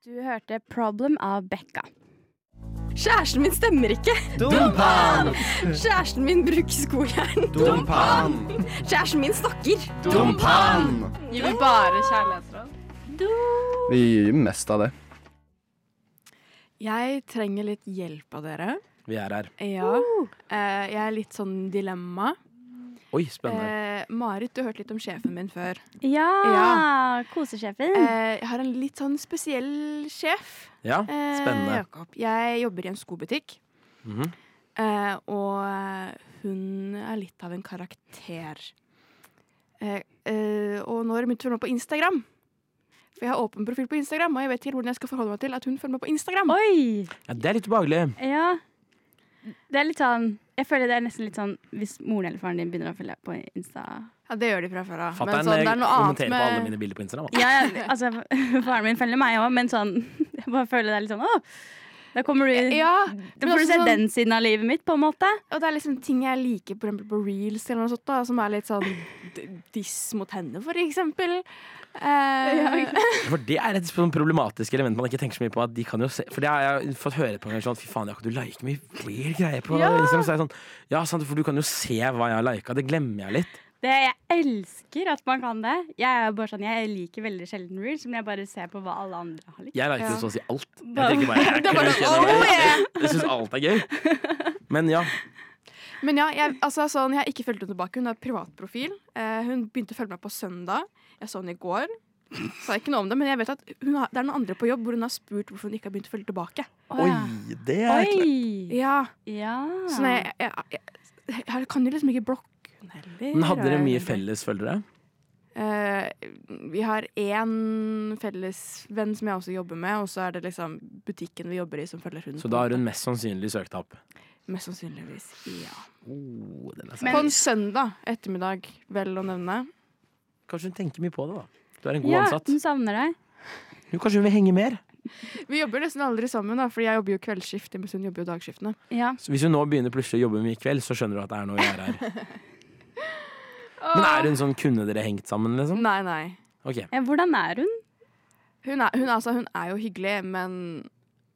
Du hørte Problem av Becca. Kjæresten min stemmer ikke. Dumpan! Kjæresten min bruker skojern. Dumpan! Kjæresten min snakker. Dumpan! Gir vi bare kjærlighetsråd? Vi gir mest av det. Jeg trenger litt hjelp av dere. Vi er her. Ja. Jeg er litt sånn dilemma. Oi, spennende. Marit, du har hørt litt om sjefen min før. Ja, Ja. kosesjefen. Jeg har en litt sånn spesiell sjef. Ja, spennende. Jakob. Jeg jobber i en skobutikk. Mhm. Og hun er litt av en karakter. Og nå har hun begynt å følge med på Instagram. For jeg har åpen profil på Instagram, og jeg vet ikke hvordan jeg skal forholde meg til at hun følger med på Instagram. Oi! Ja, det er litt ubehagelig. Ja. Det er litt sånn, jeg føler det er nesten litt sånn hvis moren eller faren din begynner å følge på Insta. Ja, det gjør de fra før av. Men Fatteren sånn, det er noe annet kommenterer på alle mine bilder på Instagram. Ja, altså, faren min følger meg også, men sånn, jeg bare føler det er litt sånn, da kommer du, Ja, da får du se den siden av livet mitt, på en måte. Og det er liksom ting jeg liker for eksempel på Reels eller noe sånt da, som er litt sånn diss mot henne, for eksempel. For det er et sånn problematisk element man ikke tenker så mye på. At de kan jo se, for det har jeg fått høre på ganger sånn, fy faen, Jakob, du liker mye weird greier på Instagram. Så er jeg sånn, ja, sant, for du kan jo se hva jeg har liket. Det glemmer jeg litt. Jeg elsker at man kan det. Jeg er bare sånn, jeg liker veldig sjelden reels, men jeg bare ser på hva alle andre har likt. Jeg liker Ja. så å si alt. Jeg tenker bare, jeg, Det er bare, kløs gjennom oh, det. yeah. Jeg synes alt er gøy. Men ja, Men ja, jeg har ikke fulgt henne tilbake. Hun har privatprofil. Hun begynte å følge meg på søndag. Jeg så henne i går. Sa ikke noe om det, men jeg vet at det er noen andre på jobb hvor hun har spurt hvorfor hun ikke har begynt å følge tilbake. oi, det er klart. Oi! Ja, Ja. så jeg kan jo liksom ikke blokke henne heller. Men hadde dere mye felles følgere? Vi har én felles venn som jeg også jobber med, og så er det liksom butikken vi jobber i som følger hun. Så da har hun mest sannsynlig søkt opp. Mest sannsynligvis, ja. Den er Men- På en søndag ettermiddag, vel å nevne. Kanskje hun tenker mye på det da. Du er en god Ja, ansatt. hun savner deg. Kanskje hun vil henge mer. Vi jobber nesten aldri sammen, da, fordi jeg jobber jo kveldsskift, mens hun jobber jo dagskiftene. Ja. Så hvis hun nå begynner plutselig å jobbe med i kveld, så skjønner du at det er noe å gjøre her. Men er hun sånn, kunne dere hengt sammen, liksom? Nei. Ok. Hvordan er hun? Hun er jo hyggelig, men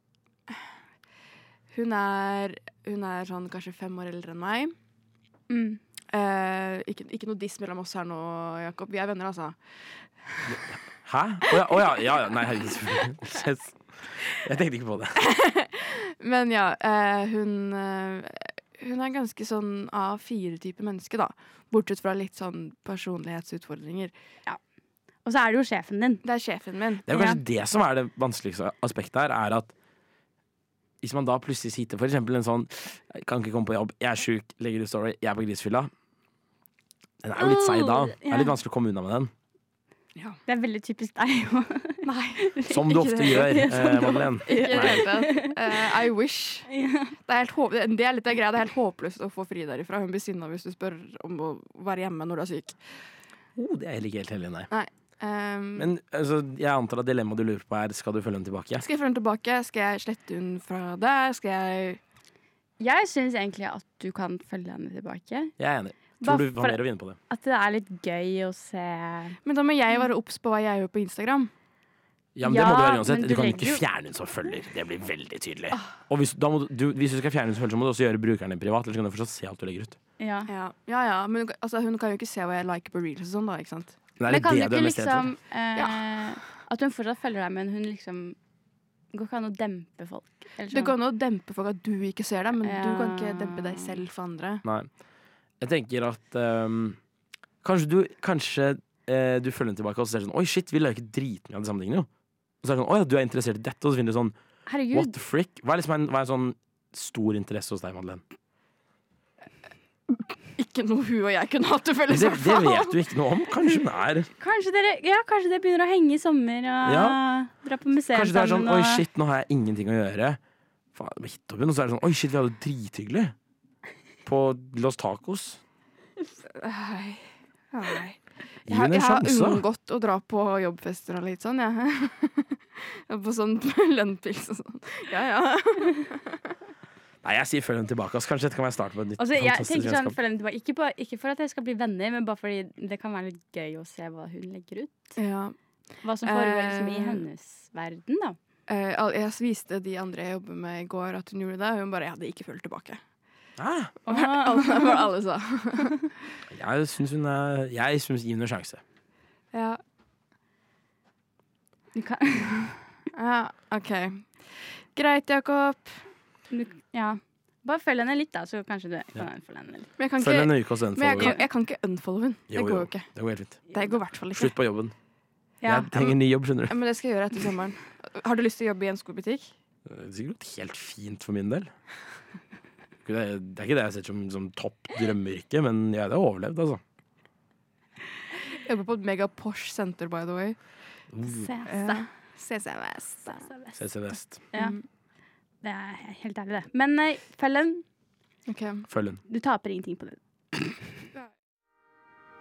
hun er sånn kanskje 5 år eldre enn meg. Mm. Ikke noe diss mellom oss her nå, Jakob. Vi er venner, altså. Hæ? Ja. Nei, herregud. Jeg tenkte ikke på det. Men ja, hun er ganske sånn A4-type menneske, da. Bortsett fra litt sånn personlighetsutfordringer. Og så er det jo sjefen din. Det er sjefen min. Det er jo kanskje det som er det vanskeligste aspektet her, er at hvis man da plutselig sitter for eksempel en sånn, jeg kan ikke komme på jobb, jeg er syk, legger ut story, jeg er på grisfylla. Den er jo litt seig da. Det er litt vanskelig å komme unna med den. Det er veldig typisk deg. Nei. Som du ofte gjør, Madeleine. Ikke Nei. det. I wish. Det er litt av greia. Det er helt håpløst å få fri derifra. Hun blir sinna hvis du spør om å være hjemme når du er syk. Det er jeg ikke helt heldig, nei. Men altså, jeg antar at dilemmaet du lurer på er, skal du følge henne tilbake? Skal jeg følge henne tilbake? Skal jeg slette henne fra deg? Skal jeg Jeg syns egentlig at du kan følge henne tilbake. Jeg er enig. Tror du har mer å vinne på det? At det er litt gøy å se. Men da må jeg være obs på hva jeg gjør på Instagram. Ja, men det må du Ja, være uansett. men Du du kan legger ikke jo- fjerne henne som følger. Det blir veldig tydelig. Og hvis du skal fjerne henne som følger, så må du også gjøre brukeren din privat. Eller så kan du fortsatt se alt du legger ut. Ja. Ja. Men altså, hun kan jo ikke se hva jeg liker på reels og sånn, da. Ikke sant? Men er Men det kan du det du ikke er mest redd liksom for? At hun fortsatt følger deg, men hun liksom går ikke an å dempe folk? Eller Det sånn. går an å dempe folk at du ikke ser dem, men du kan ikke Ja. dempe deg selv for andre. Nei. Jeg tenker at kanskje du følger henne tilbake og så ser du sånn, oi shit, vi liker dritmye av de samme tingene jo. Og så er det sånn, oi, du er interessert i dette, og så finner du sånn, Herregud. what the frick? Hva er liksom hva er en sånn stor interesse hos deg, Madeleine? Ikke noe hun og jeg kunne hatt til felles. Det vet du ikke noe om. Kanskje hun er Kanskje dere begynner å henge i sommer og Ja. dra på museum Kanskje det er sånn, sammen. oi shit, nå har jeg ingenting å gjøre. Faen, det var hit opp igjen. Og så er det sånn, oi shit, vi hadde det drithyggelig på Los Tacos. Nei. Gi henne en Jeg har sjanse. unngått å dra på jobbfester og litt sånn, jeg. På sånn lønnpils og sånn. Ja. Nei, jeg sier følg henne tilbake. Altså. Kanskje dette kan være starten på et nytt Altså, jeg fantastisk tenker sånn, vennskap. følg henne tilbake. Ikke for at jeg skal bli venner, men bare fordi det kan være litt gøy å se hva hun legger ut. Ja. Hva som foregår liksom i hennes verden, da. Jeg viste de andre jeg jobber med i går at hun gjorde det, og hun bare, jeg hadde ikke følt tilbake. Alle sa. Jeg syns gi henne en sjanse. Ja. Du kan, Ja, ok. Greit, Jakob. ja. Bare følg henne litt, da, så kanskje du kan følge henne litt. Men jeg kan Følg ikke, en uke hos den. men jeg kan ikke unfollow hun. Det går jo ikke. Det går helt fint. Det går i hvert fall ikke. Slutt på jobben. Ja. Jeg trenger en ny jobb, skjønner du. Ja, men det skal jeg gjøre etter sommeren. Har du lyst til å jobbe i en skobutikk? Det er sikkert gått helt fint for min del. Det er ikke det jeg ser som topp drømmeyrke, men jeg hadde overlevd, altså. Jeg jobber på et mega Porsche senter, by the way. CC Vest. CC Vest. Ja. Det er helt ærlig, det. Men følg henne. Ok. Følg den. Du taper ingenting på det.